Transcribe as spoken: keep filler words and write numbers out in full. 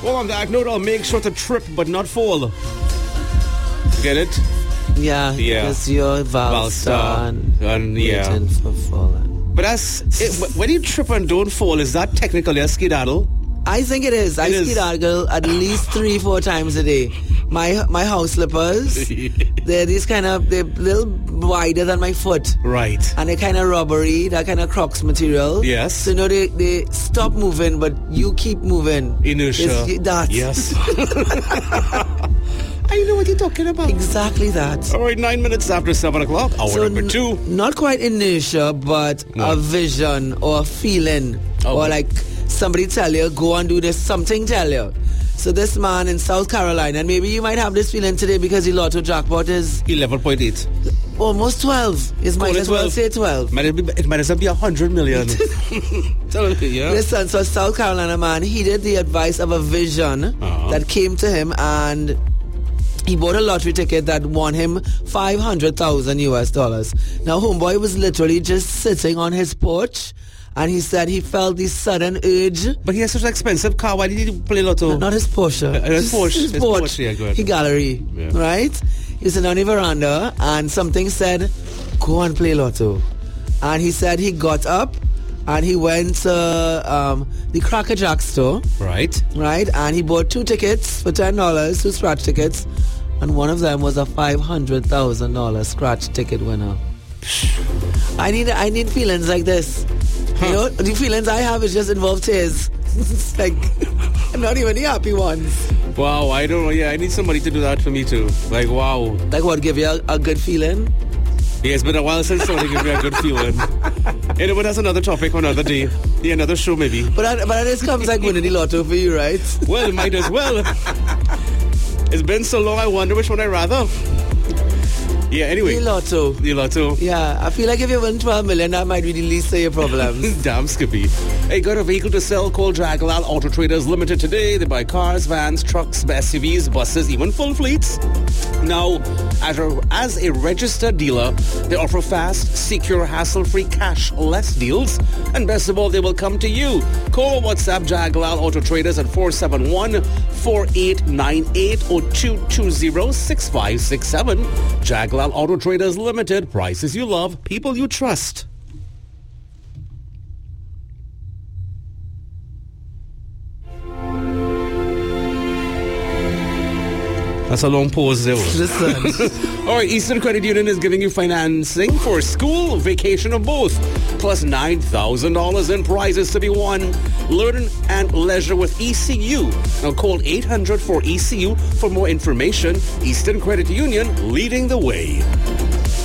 Well, on that note, I'll make sure to trip but not fall. Get it? Yeah, Yeah. because you're Valstar and, and yeah. waiting for falling. But that's it, when you trip and don't fall, is that technically a skedaddle? I think it is. I It is. skedaddle at least three, four times a day. My my house slippers, they're these kind of, they're a little wider than my foot. Right. And they're kind of rubbery, that kind of Crocs material. Yes. So, you know, they, they stop moving, but you keep moving. Inertia. It's, that. Yes. I know what you're talking about. Exactly that. All right, nine minutes after seven o'clock. Hour So number two. n- not quite inertia, but No. a vision or a feeling. Oh. Or like somebody tell you, go and do this, something tell you. So this man in South Carolina, and maybe you might have this feeling today because the lotto jackpot is eleven point eight. almost twelve. It might Call it as well twelve. say twelve. Might it, be, it might as well be one hundred million. Tell me, yeah. Listen, so South Carolina man, he did the advice of a vision Uh-huh. that came to him, and he bought a lottery ticket that won him five hundred thousand U S dollars. Now, homeboy was literally just sitting on his porch, and he said he felt this sudden urge. But he has such an expensive car. Why did he play lotto? Not his Porsche. Uh, his Just Porsche. His His porch. Porsche, yeah, go ahead. He gallery. Yeah. Right? He was sitting on the veranda, and something said, go and play lotto. And he said he got up, and he went to um, the Cracker Jack store. Right. Right? And he bought two tickets for ten dollars, two scratch tickets. And one of them was a five hundred thousand dollars scratch ticket winner. I need I need feelings like this. Huh. You know, the feelings I have is just involve tears. It's like, not even the happy ones. Wow, I don't know. Yeah, I need somebody to do that for me too. Like, wow. Like what, give you a, a good feeling? Yeah, it's been a while since somebody gave me a good feeling. Anyway, that's another topic for another day. Yeah, another show maybe. But that, but this comes like winning the lotto for you, right? Well, it might as well. It's been so long, I wonder which one I'd rather. Yeah, anyway. The lotto. The lotto. Yeah, I feel like if you win twelve million, that might be the least of your problems. Damn, Skippy. Hey, got a vehicle to sell? Call Jaglal Auto Traders Limited today. They buy cars, vans, trucks, S U Vs, buses, even full fleets. Now, as a, as a registered dealer, they offer fast, secure, hassle-free, cash-less deals. And best of all, they will come to you. Call or WhatsApp Jaglal Auto Traders at four seven one, four eight nine eight or two two zero, six five six seven. Jaglal Auto Traders Limited. Prices you love, people you trust. That's a long pause there. Listen. All right, Eastern Credit Union is giving you financing for school, vacation, or both, plus nine thousand dollars in prizes to be won. Learn and leisure with E C U. Now call eight hundred for E C U for more information. Eastern Credit Union, leading the way.